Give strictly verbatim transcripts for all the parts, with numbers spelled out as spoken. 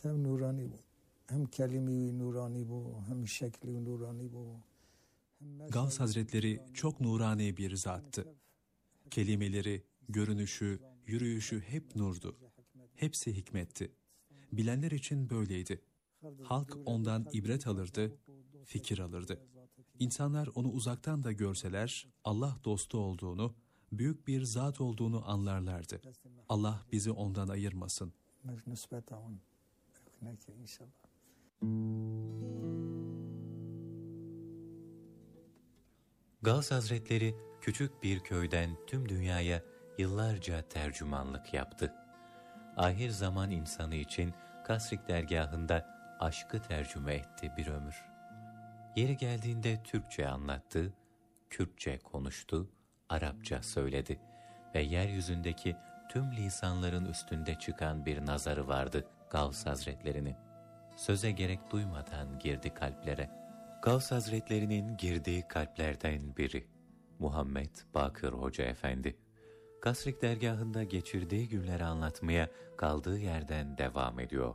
Tabi nurani bu. Hem kelime-i nurani bu, hem şekli nurani bu. Gavs Hazretleri çok nurani bir zattı. Kelimeleri, görünüşü, yürüyüşü hep nurdu. Hepsi hikmetti. Bilenler için böyleydi. Halk ondan ibret alırdı, fikir alırdı. İnsanlar onu uzaktan da görseler Allah dostu olduğunu, büyük bir zat olduğunu anlarlardı. Allah bizi ondan ayırmasın. Gavs Hazretleri küçük bir köyden tüm dünyaya yıllarca tercümanlık yaptı. Ahir zaman insanı için Kasrik dergahında aşkı tercüme etti bir ömür. Yeri geldiğinde Türkçe anlattı, Kürtçe konuştu, Arapça söyledi ve yeryüzündeki tüm lisanların üstünde çıkan bir nazarı vardı Gavs Hazretlerinin. Söze gerek duymadan girdi kalplere. Gavs Hazretlerinin girdiği kalplerden biri Muhammed Bakır Hoca Efendi. Kasrik dergahında geçirdiği günleri anlatmaya kaldığı yerden devam ediyor.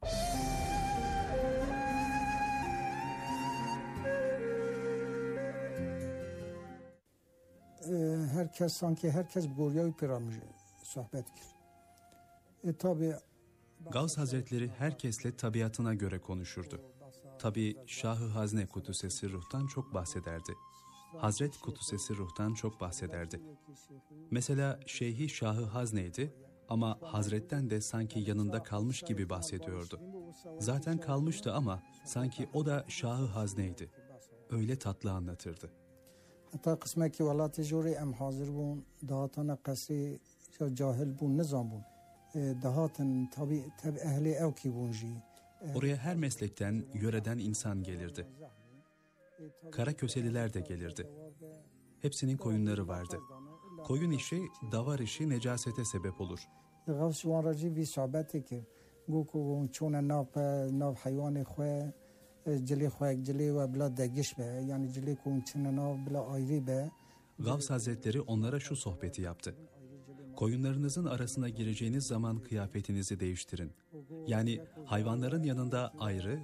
Herkes sanki herkes buraya piramış sohbet kir. E tabi Gavs Hazretleri herkesle tabiatına göre konuşurdu. Tabi Şah-ı Hazne Kudüs'esi ruhtan çok bahsederdi. Hazret Kudüs'esi ruhtan çok bahsederdi. Mesela Şeyhi Şah-ı Hazne'ydi ama Hazret'ten de sanki yanında kalmış gibi bahsediyordu. Zaten kalmıştı ama sanki o da Şah-ı Hazne'ydi. Öyle tatlı anlatırdı. Hatta kısmeki velatı juri em hazır bun, dağıtana kasri cahil bun, nizam bun. Dağıtın tabi tabi ehli evki bunji. Oraya her meslekten, yöreden insan gelirdi. Karaköseliler de gelirdi. Hepsinin koyunları vardı. Koyun işi, davar işi necasete sebep olur. Gavsuan raci bir sohbeti ki, guku çoğuna nav nav hayvanı khoy, cili khoy cili ve bila degiş be, yani cili kun çına nav bila ayrı be. Gavs Hazretleri onlara şu sohbeti yaptı. Koyunlarınızın arasına gireceğiniz zaman kıyafetinizi değiştirin. Yani hayvanların yanında ayrı,